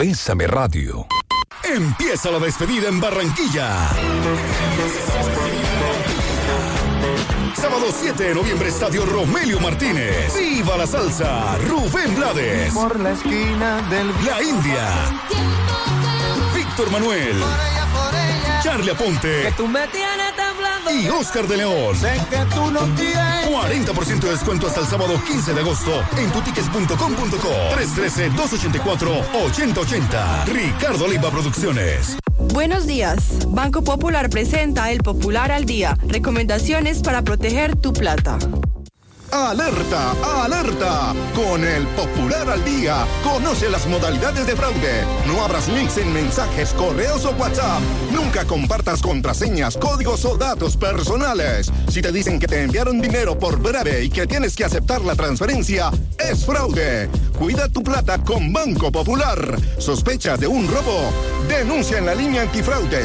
Bésame Radio. Empieza la despedida en Barranquilla. Sábado 7 de noviembre, Estadio Romelio Martínez. ¡Viva la salsa! Rubén Blades. Por la esquina del... La India. Víctor Manuel. Por ella. Charlie Aponte. Que tú me tienes temblando. Y Oscar de León. Sé que tú no tienes. 40% de descuento hasta el sábado 15 de agosto en tutickets.com.co. 313-284-8080. Ricardo Leiva Producciones. Buenos días. Banco Popular presenta el Popular al Día. Recomendaciones para proteger tu plata. ¡Alerta! ¡Alerta! Con el Popular al Día, conoce las modalidades de fraude. No abras links en mensajes, correos o WhatsApp. Nunca compartas contraseñas, códigos o datos personales. Si te dicen que te enviaron dinero por breve y que tienes que aceptar la transferencia, es fraude. Cuida tu plata con Banco Popular. ¿Sospecha de un robo? Denuncia en la línea antifraude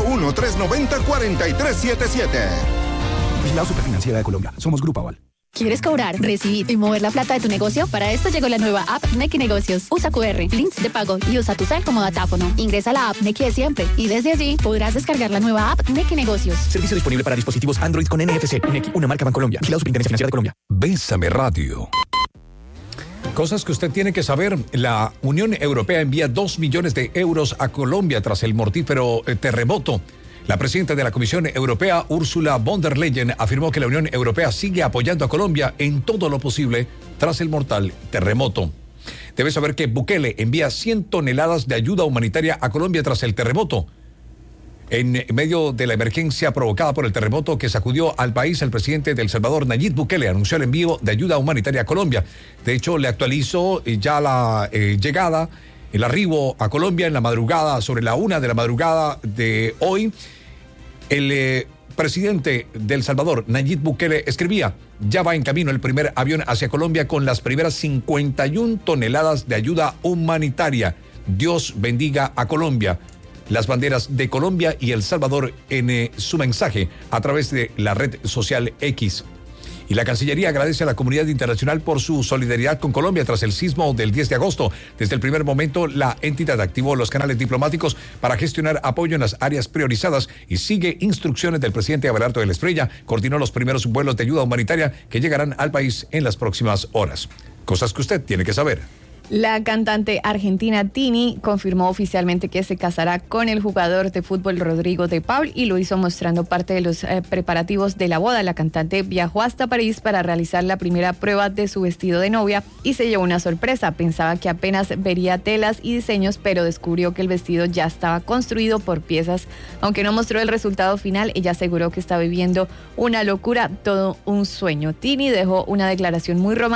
601-390-4377. Vigilado Superfinanciera de Colombia. Somos Grupo Aval. ¿Quieres cobrar, recibir y mover la plata de tu negocio? Para esto llegó la nueva app Nequi Negocios. Usa QR, links de pago y usa tu cel como datáfono. Ingresa a la app Nequi de siempre y desde allí podrás descargar la nueva app Nequi Negocios. Servicio disponible para dispositivos Android con NFC. Nequi, una marca Bancolombia. Vigilado Superintendencia Financiera de Colombia. Bésame Radio. Cosas que usted tiene que saber. La Unión Europea envía 2 millones de euros a Colombia tras el mortífero terremoto. La presidenta de la Comisión Europea, Ursula von der Leyen, afirmó que la Unión Europea sigue apoyando a Colombia en todo lo posible tras el mortal terremoto. Debe saber que Bukele envía 100 toneladas de ayuda humanitaria a Colombia tras el terremoto. En medio de la emergencia provocada por el terremoto que sacudió al país, el presidente de El Salvador, Nayib Bukele, anunció el envío de ayuda humanitaria a Colombia. De hecho, le actualizó ya la llegada, el arribo a Colombia en la madrugada, sobre la 1 de la madrugada de hoy. El presidente de El Salvador, Nayib Bukele, escribía: ya va en camino el primer avión hacia Colombia con las primeras 51 toneladas de ayuda humanitaria. Dios bendiga a Colombia. Las banderas de Colombia y El Salvador en su mensaje a través de la red social X. Y la Cancillería agradece a la comunidad internacional por su solidaridad con Colombia tras el sismo del 10 de agosto. Desde el primer momento, la entidad activó los canales diplomáticos para gestionar apoyo en las áreas priorizadas y sigue instrucciones del presidente Abelardo de la Espriella. Coordinó los primeros vuelos de ayuda humanitaria que llegarán al país en las próximas horas. Cosas que usted tiene que saber. La cantante argentina Tini confirmó oficialmente que se casará con el jugador de fútbol Rodrigo de Paul y lo hizo mostrando parte de los preparativos de la boda. La cantante viajó hasta París para realizar la primera prueba de su vestido de novia y se llevó una sorpresa. Pensaba que apenas vería telas y diseños, pero descubrió que el vestido ya estaba construido por piezas. Aunque no mostró el resultado final, ella aseguró que está viviendo una locura, todo un sueño. Tini dejó una declaración muy romántica